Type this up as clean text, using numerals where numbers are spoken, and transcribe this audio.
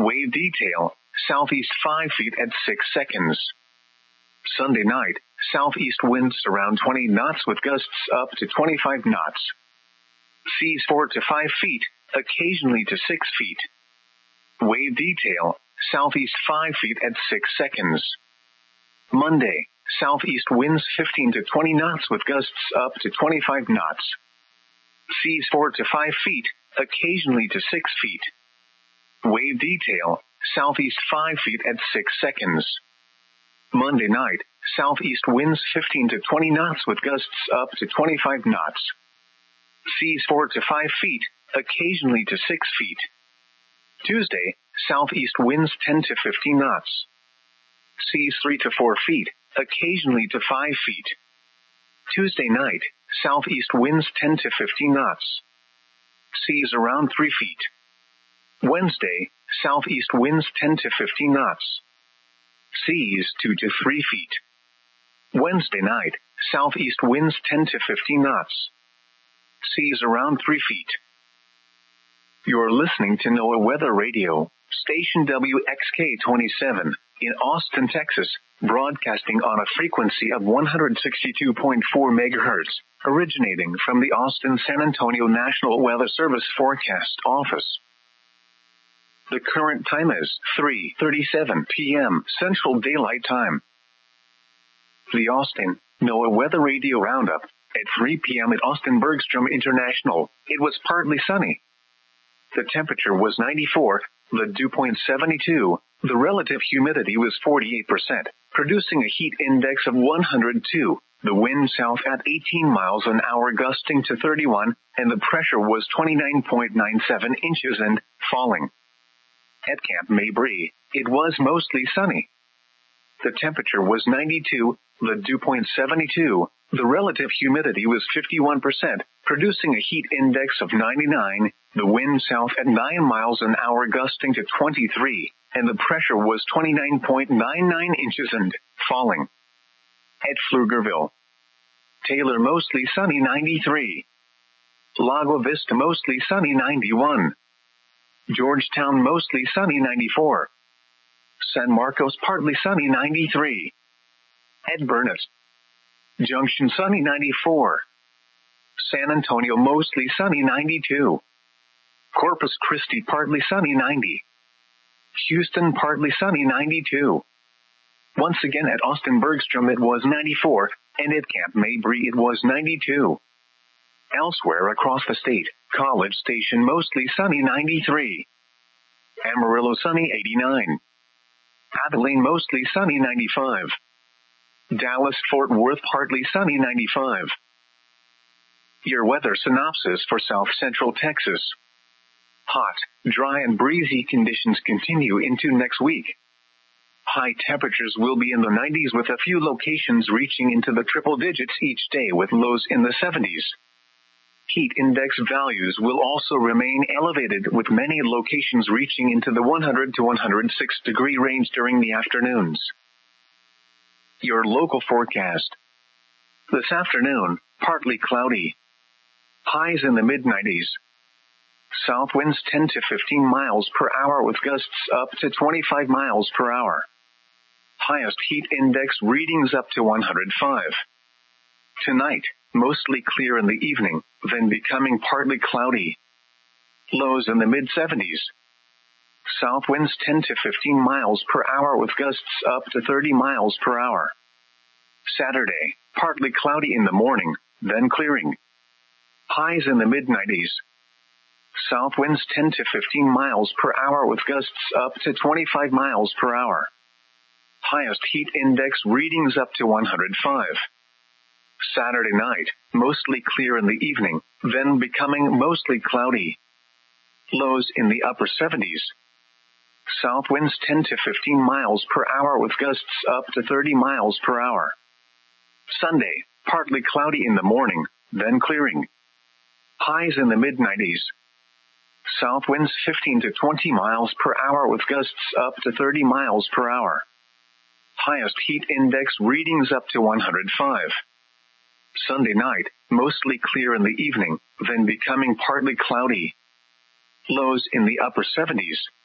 Wave detail, southeast 5 feet at 6 seconds. Sunday night, southeast winds around 20 knots with gusts up to 25 knots. Seas 4 to 5 feet, occasionally to 6 feet. Wave detail, southeast 5 feet at 6 seconds. Monday, southeast winds 15 to 20 knots with gusts up to 25 knots. Seas 4 to 5 feet, occasionally to 6 feet. Wave detail, southeast 5 feet at 6 seconds. Monday night, southeast winds 15 to 20 knots with gusts up to 25 knots. Seas 4 to 5 feet, occasionally to 6 feet. Tuesday, southeast winds 10 to 15 knots. Seas 3 to 4 feet, occasionally to 5 feet. Tuesday night, southeast winds 10 to 15 knots. Seas around 3 feet. Wednesday, southeast winds 10 to 15 knots. Seas 2 to 3 feet. Wednesday night, southeast winds 10 to 15 knots. Seas around 3 feet. You're listening to NOAA Weather Radio, station WXK-27, in Austin, Texas, broadcasting on a frequency of 162.4 MHz, originating from the Austin-San Antonio National Weather Service Forecast Office. The current time is 3:37 p.m. Central Daylight Time. The Austin NOAA Weather Radio Roundup. At 3 p.m. at Austin Bergstrom International, it was partly sunny. The temperature was 94, the dew point 72, the relative humidity was 48%, producing a heat index of 102, the wind south at 18 miles an hour gusting to 31, and the pressure was 29.97 inches and falling. At Camp Mabry, it was mostly sunny. The temperature was 92, the dew point 72, the relative humidity was 51%, producing a heat index of 99, the wind south at 9 miles an hour gusting to 23, and the pressure was 29.99 inches and falling. At Pflugerville, Taylor mostly sunny 93. Lago Vista mostly sunny 91. Georgetown mostly sunny 94. San Marcos partly sunny 93. At Burnett Junction sunny 94. San Antonio mostly sunny 92. Corpus Christi partly sunny 90. Houston partly sunny 92. Once again at Austin Bergstrom it was 94, and at Camp Mabry it was 92. Elsewhere across the state, College Station mostly sunny 93. Amarillo sunny 89. Abilene mostly sunny 95. Dallas-Fort Worth partly sunny 95. Your weather synopsis for South Central Texas. Hot, dry and breezy conditions continue into next week. High temperatures will be in the 90s with a few locations reaching into the triple digits each day with lows in the 70s. Heat index values will also remain elevated with many locations reaching into the 100 to 106 degree range during the afternoons. Your local forecast. This afternoon, partly cloudy. Highs in the mid-90s. South winds 10 to 15 miles per hour with gusts up to 25 miles per hour. Highest heat index readings up to 105. Tonight, mostly clear in the evening, then becoming partly cloudy. Lows in the mid-70s. South winds 10 to 15 miles per hour with gusts up to 30 miles per hour. Saturday, partly cloudy in the morning, then clearing. Highs in the mid-90s. South winds 10 to 15 miles per hour with gusts up to 25 miles per hour. Highest heat index readings up to 105. Saturday night, mostly clear in the evening, then becoming mostly cloudy. Lows in the upper 70s. South winds 10 to 15 miles per hour with gusts up to 30 miles per hour. Sunday, partly cloudy in the morning, then clearing. Highs in the mid-90s. South winds 15 to 20 miles per hour with gusts up to 30 miles per hour. Highest heat index readings up to 105. Sunday night, mostly clear in the evening, then becoming partly cloudy. Lows in the upper 70s.